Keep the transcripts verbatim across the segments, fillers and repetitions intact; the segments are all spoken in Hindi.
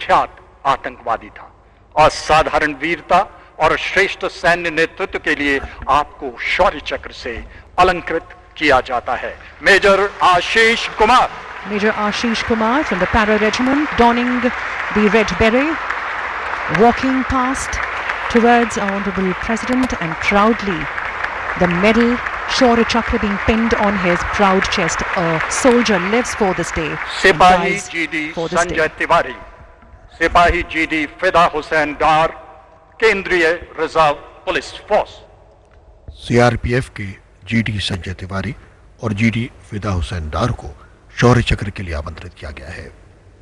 कुख्यात आतंकवादी था। असाधारण वीरता और श्रेष्ठ सैन्य नेतृत्व के लिए आपको शौर्य चक्र से अलंकृत किया जाता है। Major Ashish Kumar. Major Ashish Kumar from the Para Regiment, donning the red beret, walking past towards our Honorable President, and proudly the medal Shaurya Chakra being pinned on his proud chest. A soldier lives for this day. सिपाही जीडी संजय तिवारी, सिपाही जीडी फिदा हुसैन डार, केंद्रीय रिजर्व पुलिस फोर्स। सीआरपीएफ के जीडी संजय तिवारी और जीडी फिदा हुसैन डार को शौर्य चक्र के लिए आमंत्रित किया गया है।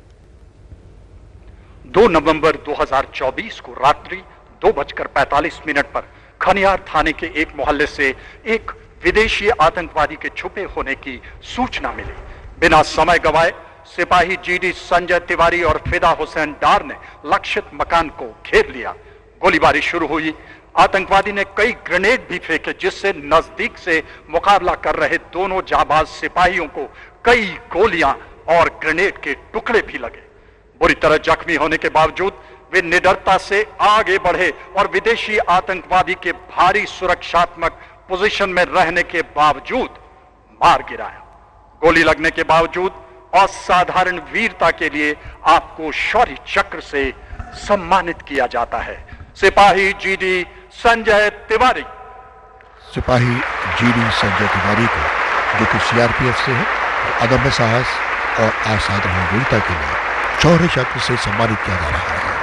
दो नवंबर दो हज़ार चौबीस को रात्रि दो बजकर पैंतालीस मिनट पर खनियार थाने के एक मोहल्ले से एक विदेशी आतंकवादी के छुपे होने की सूचना मिली। बिना समय गवाए सिपाही जीडी संजय तिवारी और फिदा हुसैन डार ने लक्षित मकान को घेर लिया। गोलीबारी शुरू हुई। आतंकवादी ने कई ग्रेनेड भी फेंके, जिससे नजदीक से मुकाबला कर रहे दोनों जाबाज सिपाहियों को कई गोलियां और ग्रेनेड के टुकड़े भी लगे। बुरी तरह जख्मी होने के बावजूद वे निडरता से आगे बढ़े और विदेशी आतंकवादी के भारी सुरक्षात्मक पोजीशन में रहने के बावजूद मार गिराया। गोली लगने के बावजूद असाधारण वीरता के लिए आपको शौर्य चक्र से सम्मानित किया जाता है। सिपाही जीडी संजय तिवारी। सिपाही जीडी संजय तिवारी को, जो कि सीआरपीएफ से है, अदम्य साहस और असाधारण वीरता के लिए शौर्य चक्र से सम्मानित किया जा रहा है।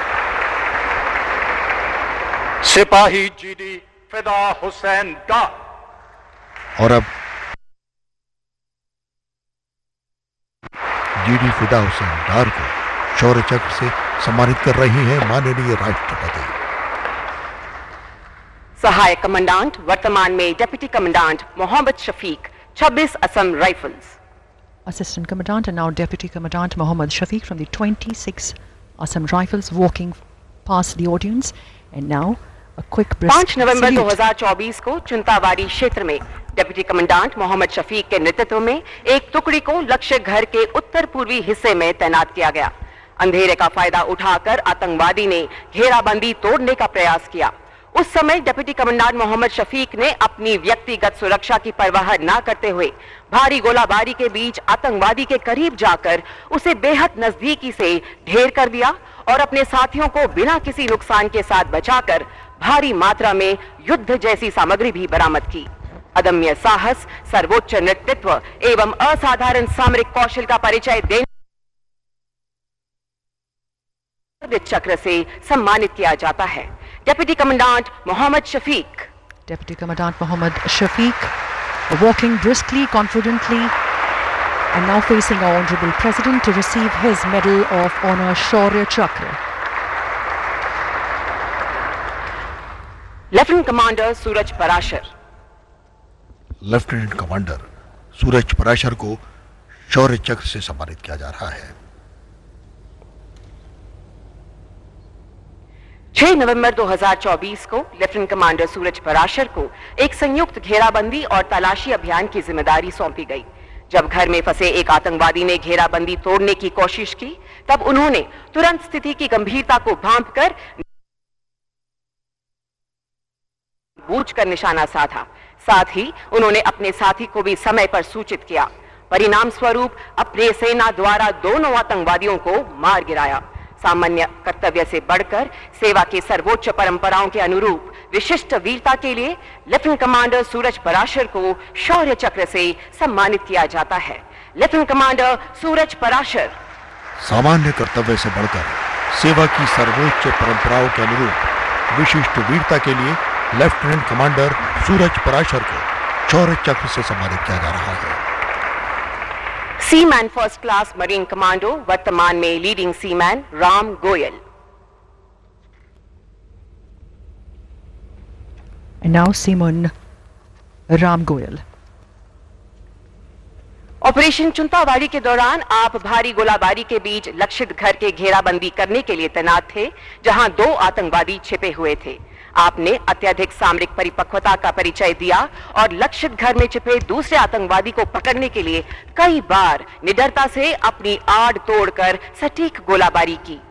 सिपाही जीडी फिदा हुसैन डार। और अब जीडी फिदा हुसैन डार को शौर्य चक्र से सम्मानित कर रही हैं माननीय राष्ट्रपति। सहायक कमांडेंट वर्तमान में डिप्टी कमांडेंट मोहम्मद शफीक, छब्बीस Assam rifles. Assistant Commandant and now Deputy Commandant Mohammad Shafiq from the twenty-six Assam Rifles walking past the audience, and now a quick brisk पाँच नवंबर दो हज़ार चौबीस को चुनतावाड़ी क्षेत्र में डिप्टी कमांडेंट मोहम्मद शफीक के नेतृत्व में एक टुकड़ी को लक्ष्य घर के उत्तर पूर्वी हिस्से में तैनात किया गया। अंधेरे का फायदा उठाकर आतंकवादी ने घेराबंदी तोड़ने का प्रयास किया। उस समय डिप्टी कमांडेंट मोहम्मद शफीक ने अपनी व्यक्तिगत सुरक्षा की परवाह न करते हुए भारी गोलाबारी के बीच आतंकवादी के करीब जाकर उसे बेहद नजदीकी से ढेर कर दिया और अपने साथियों को बिना किसी नुकसान के साथ बचाकर भारी मात्रा में युद्ध जैसी सामग्री भी बरामद की। अदम्य साहस, सर्वोच्च नेतृत्व एवं असाधारण सामरिक कौशल का परिचय देने चक्र से सम्मानित किया जाता है। Deputy Commandant Mohammad Shafiq. Deputy Commandant Mohammad Shafiq walking briskly, confidently, and now facing our Honorable President to receive his Medal of Honor Shaurya Chakra. Lieutenant Commander Suraj Parashar. Lieutenant commander सूरज पराशर को शौर्य चक्र से सम्मानित किया जा रहा है। छह नवंबर दो हज़ार चौबीस को लेफ्टिनेंट कमांडर सूरज पराशर को एक संयुक्त घेराबंदी और तलाशी अभियान की जिम्मेदारी सौंपी गई। जब घर में फंसे एक आतंकवादी ने घेराबंदी तोड़ने की कोशिश की, तब उन्होंने तुरंत स्थिति की गंभीरता को भांपकर बूझकर निशाना साधा। साथ ही उन्होंने अपने साथी को भी समय पर सूचित किया। परिणाम स्वरूप अपने सेना द्वारा दोनों आतंकवादियों को मार गिराया। सामान्य कर्तव्य से बढ़कर सेवा के सर्वोच्च परंपराओं के अनुरूप विशिष्ट वीरता के लिए लेफ्टिनेंट कमांडर सूरज पराशर को शौर्य चक्र से सम्मानित किया जाता है। लेफ्टिनेंट कमांडर सूरज पराशर। सामान्य कर्तव्य से बढ़कर सेवा की सर्वोच्च परंपराओं के अनुरूप विशिष्ट वीरता के लिए लेफ्टिनेंट कमांडर सूरज पराशर को शौर्य चक्र से सम्मानित किया जा रहा है। Seaman first class marine commando वर्तमान में leading seaman Ram Goyal. And now Seaman Ram Goyal. Operation चुनतावाड़ी के दौरान आप भारी गोलाबारी के बीच लक्षित घर के घेराबंदी करने के लिए तैनात थे, जहां दो आतंकवादी छिपे हुए थे। आपने अत्यधिक सामरिक परिपक्वता का परिचय दिया और लक्षित घर में छिपे दूसरे आतंकवादी को पकड़ने के लिए कई बार निडरता से अपनी आड़ तोड़कर सटीक गोलाबारी की।